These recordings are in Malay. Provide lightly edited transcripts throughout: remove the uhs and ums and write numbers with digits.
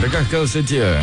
Adakah kau setia?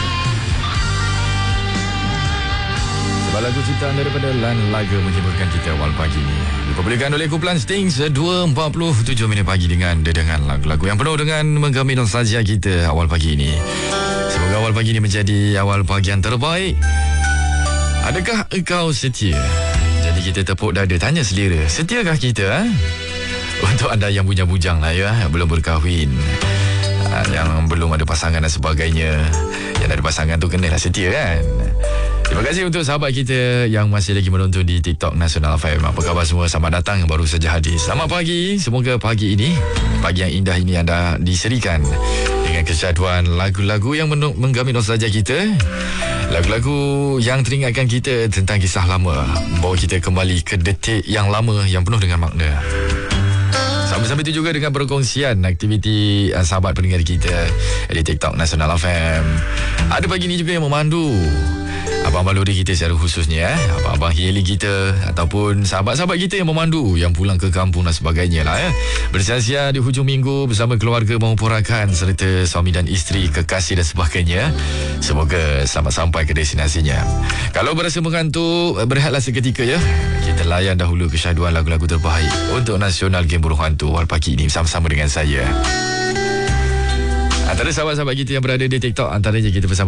Sebuah lagu ciptaan daripada Lan Laga menghiburkan kita awal pagi ini. Dipublikkan oleh kumpulan Stings 2.47 minit pagi dengan dedengan lagu-lagu yang penuh dengan menggami nostalgia kita awal pagi ini. Semoga awal pagi ini menjadi awal pagi yang terbaik. Adakah engkau setia? Jadi kita tepuk dada tanya selera, setiakah kita? Untuk anda yang bujang-bujang lah ya, belum berkahwin, yang belum ada pasangan dan sebagainya, yang ada pasangan tu kenalah setia kan. Terima kasih untuk sahabat kita yang masih lagi menonton di TikTok Nasional FM. Apa khabar semua? Selamat datang yang baru saja hadir. Selamat pagi. Semoga pagi ini, pagi yang indah ini anda diserikan dengan kesyaduan lagu-lagu yang menggami nostalgia kita. Lagu-lagu yang teringatkan kita tentang kisah lama, membawa kita kembali ke detik yang lama yang penuh dengan makna. Sambil-sambil itu juga dengan perkongsian aktiviti sahabat pendengar kita di TikTok Nasional FM. Ada pagi ini juga yang memandu abang-abang lori kita secara khususnya, abang-abang heli kita ataupun sahabat-sahabat kita yang memandu, yang pulang ke kampung dan sebagainya lah ya. Bersia-sia di hujung minggu bersama keluarga maupun rakan serta suami dan isteri, kekasih dan sebagainya. Semoga selamat sampai ke destinasinya. Kalau berasa mengantuk, berehatlah seketika ya. Kita layan dahulu kesyaduan lagu-lagu terbaik untuk Nasional Game Burung Hantu awal pagi ini bersama-sama dengan saya. Antara sahabat-sahabat kita yang berada di TikTok, antaranya kita bersama